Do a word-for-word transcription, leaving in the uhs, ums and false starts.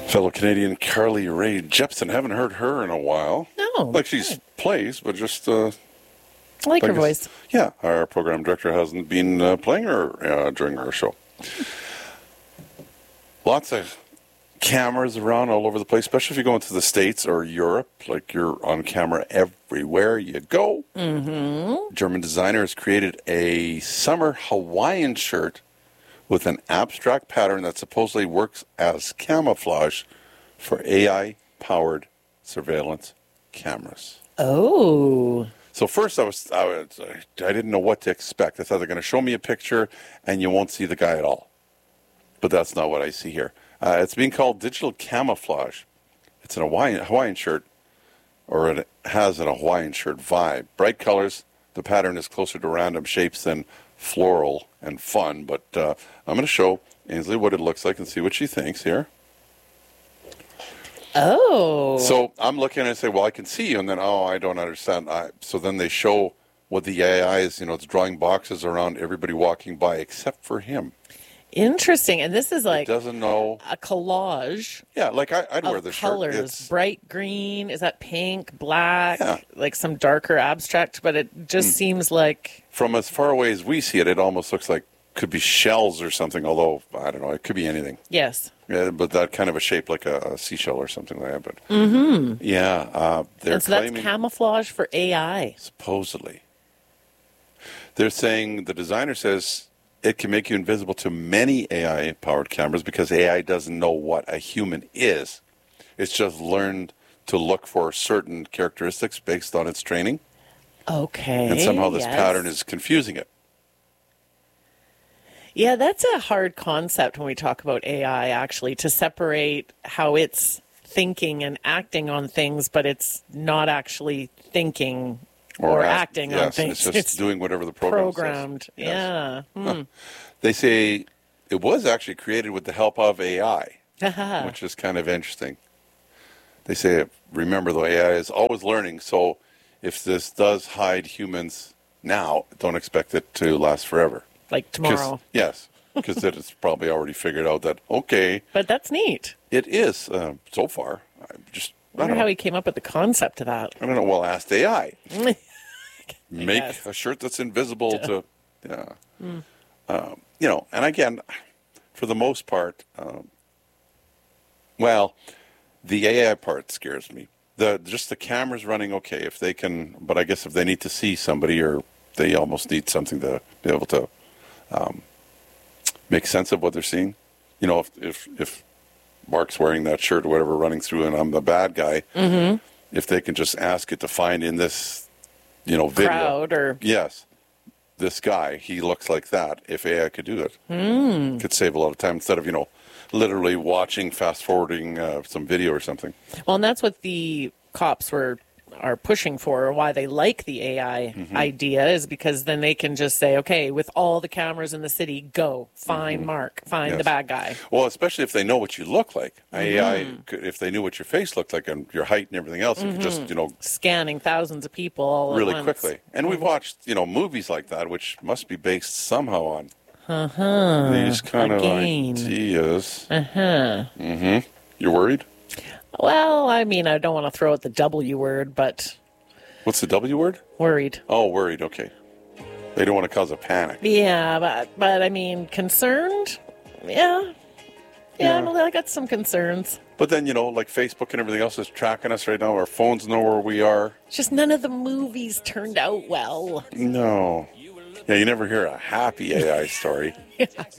Fellow Canadian Carly Rae Jepsen. Haven't heard her in a while. No. Like she plays, but just... Uh, I like I her guess, voice. Yeah, our program director hasn't been uh, playing her uh, during our show. Lots of cameras around all over the place, especially if you go into the States or Europe. Like you're on camera everywhere you go. Mm-hmm. German designer has created a summer Hawaiian shirt with an abstract pattern that supposedly works as camouflage for A I-powered surveillance cameras. Oh. So first I was, I was, I didn't know what to expect. I thought they're going to show me a picture and you won't see the guy at all. But that's not what I see here. Uh, it's being called digital camouflage. It's an Hawaiian, Hawaiian shirt, or it has an Hawaiian shirt vibe. Bright colors. The pattern is closer to random shapes than floral and fun. But uh, I'm going to show Ainsley what it looks like and see what she thinks here. Oh. So I'm looking and I say, well, I can see you. And then, oh, I don't understand. I, so then they show what the A I is. You know, it's drawing boxes around everybody walking by except for him. Interesting. And this is like it doesn't know. a collage. Yeah, like I, I'd of wear this colors. shirt. It's, bright green. Is that pink, black, Yeah. like some darker abstract? But it just Mm. seems like... From as far away as we see it, it almost looks like could be shells or something, although, I don't know, it could be anything. Yes. Yeah, but that kind of a shape like a, a seashell or something like that. But Mm-hmm. yeah, uh, they're And so that's claiming, camouflage for A I. supposedly. They're saying, the designer says it can make you invisible to many A I-powered cameras because A I doesn't know what a human is. It's just learned to look for certain characteristics based on its training. Okay. And somehow this yes. pattern is confusing it. Yeah, that's a hard concept when we talk about A I, actually, to separate how it's thinking and acting on things, but it's not actually thinking or, act- acting yes, on things. It's just doing whatever the program programmed. says. Yes. Yeah. Hmm. They say it was actually created with the help of A I, Haha. which is kind of interesting. They say, remember, though, A I is always learning, so if this does hide humans now, don't expect it to last forever. Like 'Cause- tomorrow. yes, because it has probably already figured out that, okay, But that's neat. it is uh, so far. I just, I I wonder don't how know. he came up with the concept of that. I don't know. Well, ask A I. Make guess. a shirt that's invisible to, yeah. Mm. Um, you know, and again, for the most part, um, well, the A I part scares me. The just the cameras running okay if they can, but I guess if they need to see somebody or they almost need something to be able to um, make sense of what they're seeing. You know, if if if Mark's wearing that shirt or whatever running through and I'm the bad guy, Mm-hmm. if they can just ask it to find in this, you know, video. Crowd or... Yes. This guy, he looks like that. If A I could do it, Mm. could save a lot of time instead of, you know, literally watching, fast forwarding uh, some video or something. Well, and that's what the cops were are pushing for, or why they like the A I Mhm. idea, is because then they can just say, okay, with all the cameras in the city, go find Mark, find Yes. the bad guy. Well, especially if they know what you look like. A I, Mhm. could, if they knew what your face looked like and your height and everything else, it could just, Mhm. you know, Scanning thousands of people all really at once. quickly. And we've watched, you know, movies like that, which must be based somehow on Uh-huh. these kind Again. of ideas. Uh-huh. Mm-hmm. You're worried? Well, I mean, I don't want to throw out the W word, but What's the W word? worried. Oh, worried. Okay. They don't want to cause a panic. Yeah, but but I mean, concerned? Yeah. Yeah, Yeah. I know I got some concerns. But then, you know, like Facebook and everything else is tracking us right now. Our phones know where we are. It's just none of the movies turned out well. No. Yeah, you never hear a happy A I story. Yeah.